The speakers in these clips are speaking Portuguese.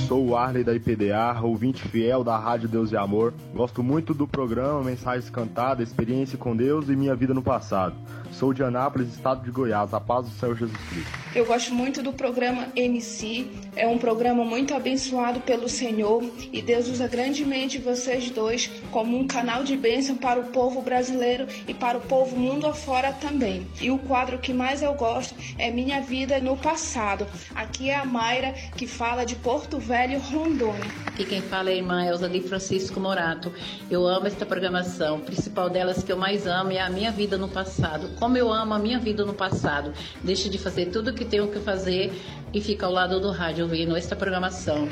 sou o Arley da IPDA, ouvinte fiel da Rádio Deus e Amor. Gosto muito do programa Mensagens Cantadas, Experiência com Deus e Minha Vida no Passado. Sou de Anápolis, estado de Goiás. A paz do Senhor Jesus Cristo. Eu gosto muito do programa MC. É um programa muito abençoado pelo Senhor e Deus usa grandemente vocês dois como um canal de bênção para o povo brasileiro e para o povo mundo afora também. E o quadro que mais eu gosto é Minha Vida no Passado. Aqui é a Mayra, que fala de Porto Velho, Rondônia. Aqui quem fala é a irmã Elza de Francisco Morato. Eu amo esta programação. O principal delas que eu mais amo é a Minha Vida no Passado. Como eu amo a minha vida no passado. Deixo de fazer tudo o que tenho que fazer e fico ao lado do rádio ouvindo esta programação.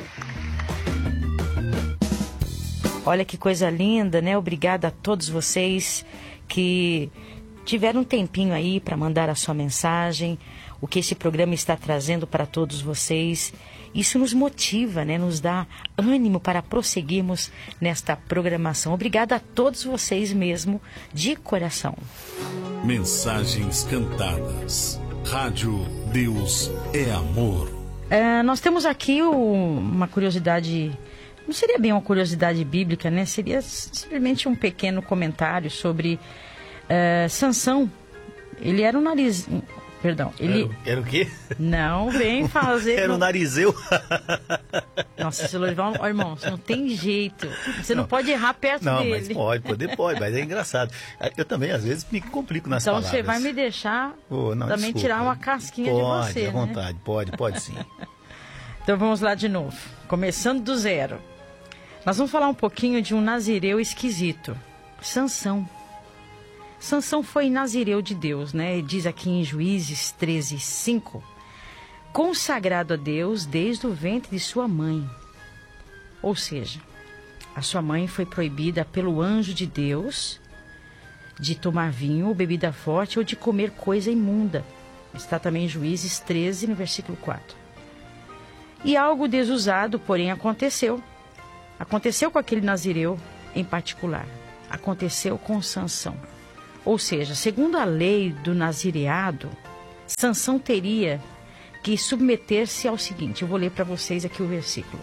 Olha que coisa linda, né? Obrigada a todos vocês que tiveram um tempinho aí para mandar a sua mensagem, o que esse programa está trazendo para todos vocês. Isso nos motiva, né? Nos dá ânimo para prosseguirmos nesta programação. Obrigada a todos vocês mesmo, de coração. Mensagens Cantadas. Rádio Deus é Amor. Nós temos aqui uma curiosidade, não seria bem uma curiosidade bíblica, né? Seria simplesmente um pequeno comentário sobre Sansão. Ele era um nariz... Perdão, ele... Era o quê? Não, vem fazer... Era o narizeu. Nossa, esse Lorival, irmão, você não tem jeito. Você não pode errar perto dele. Não, mas pode, mas é engraçado. Eu também, às vezes, me complico nas palavras. Então você vai me deixar também desculpa. Tirar uma casquinha de você, Pode, à vontade, pode sim. Então vamos lá de novo, começando do zero. Nós vamos falar um pouquinho de um nazireu esquisito, Sansão. Sansão foi nazireu de Deus, né? Diz aqui em Juízes 13:5, consagrado a Deus desde o ventre de sua mãe. Ou seja, a sua mãe foi proibida pelo anjo de Deus de tomar vinho ou bebida forte ou de comer coisa imunda. Está também em Juízes 13, no versículo 4. E algo desusado, porém, aconteceu. Aconteceu com aquele nazireu em particular. Aconteceu com Sansão. Ou seja, segundo a lei do nazireado, Sansão teria que submeter-se ao seguinte. Eu vou ler para vocês aqui o versículo.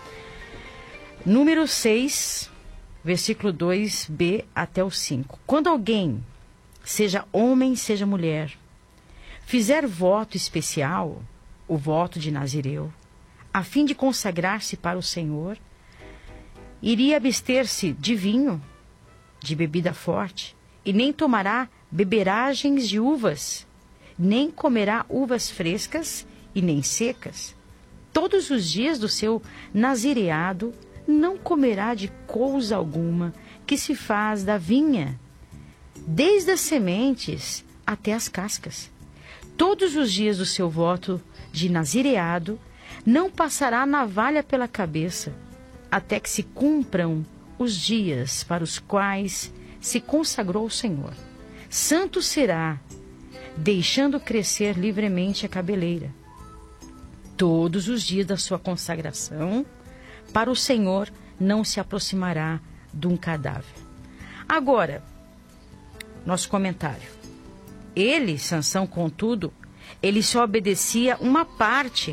Número 6, versículo 2b até o 5. Quando alguém, seja homem, seja mulher, fizer voto especial, o voto de nazireu, a fim de consagrar-se para o Senhor, iria abster-se de vinho, de bebida forte, e nem tomará beberagens de uvas, nem comerá uvas frescas e nem secas. Todos os dias do seu nazireado não comerá de coisa alguma que se faz da vinha, desde as sementes até as cascas. Todos os dias do seu voto de nazireado não passará navalha pela cabeça, até que se cumpram os dias para os quais se consagrou ao Senhor. Santo será, deixando crescer livremente a cabeleira. Todos os dias da sua consagração, para o Senhor não se aproximará de um cadáver. Agora, nosso comentário. Ele, Sansão, contudo, ele só obedecia uma parte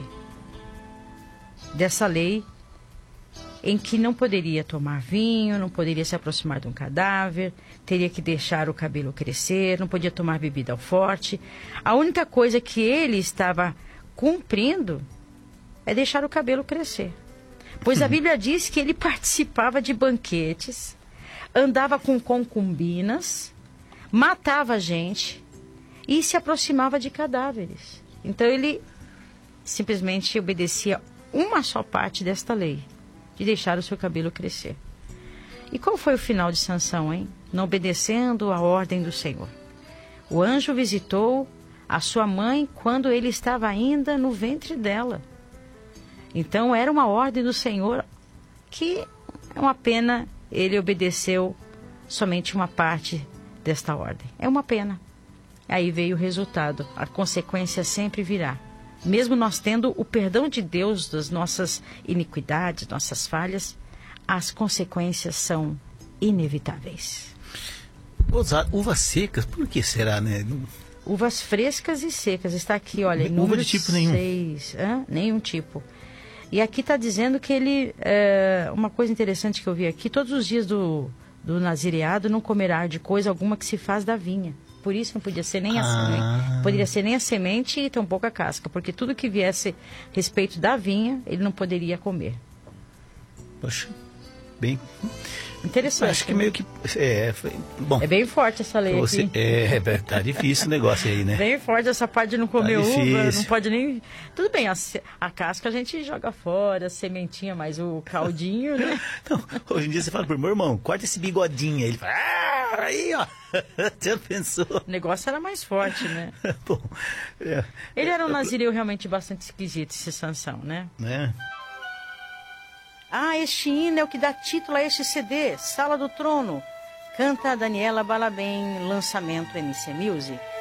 dessa lei, em que não poderia tomar vinho, não poderia se aproximar de um cadáver, teria que deixar o cabelo crescer, não podia tomar bebida forte. A única coisa que ele estava cumprindo é deixar o cabelo crescer. Pois a Bíblia diz que ele participava de banquetes, andava com concubinas, matava gente e se aproximava de cadáveres. Então ele simplesmente obedecia uma só parte desta lei, de deixar o seu cabelo crescer. E qual foi o final de Sansão, hein? Não obedecendo a ordem do Senhor. O anjo visitou a sua mãe quando ele estava ainda no ventre dela. Então era uma ordem do Senhor que é uma pena ele obedeceu somente uma parte desta ordem. É uma pena. Aí veio o resultado. A consequência sempre virá. Mesmo nós tendo o perdão de Deus das nossas iniquidades, nossas falhas, as consequências são inevitáveis. Uvas secas, por que será, né? Uvas frescas e secas, está aqui, olha, uva de tipo nenhum. 6, nenhum tipo. E aqui está dizendo que ele, uma coisa interessante que eu vi aqui, todos os dias do nazireado não comerá de coisa alguma que se faz da vinha. Por isso não podia ser nem a semente, poderia ser nem a semente e tampouco a casca, porque tudo que viesse a respeito da vinha, ele não poderia comer. Poxa, bem... Interessante. Acho que meio que... bom, é bem forte essa lei aqui. Tá difícil o negócio aí, né? Bem forte essa parte de não comer uva, não pode nem... Tudo bem, a casca a gente joga fora, a sementinha, mas o caldinho, né? Então, hoje em dia você fala pro meu irmão, corta esse bigodinho. Ele fala, aí, ó. Já pensou? O negócio era mais forte, né? Bom, ele era um nazireu realmente bastante esquisito, esse Sansão, né? Este hino é o que dá título a este CD, Sala do Trono. Canta a Daniela Balabem, lançamento MC Music.